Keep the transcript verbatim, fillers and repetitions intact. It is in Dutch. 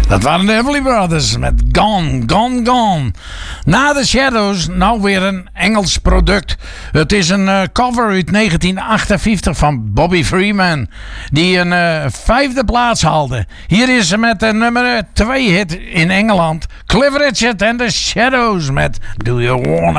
Dat waren de Everly Brothers met Gone, Gone, Gone. Na The Shadows nou weer een Engels product. Het is een uh, cover uit negentien achtenvijftig van Bobby Freeman. Die een uh, vijfde plaats haalde. Hier is ze met de nummer twee hit in Engeland. Cliff Richard and The Shadows met Do You Wanna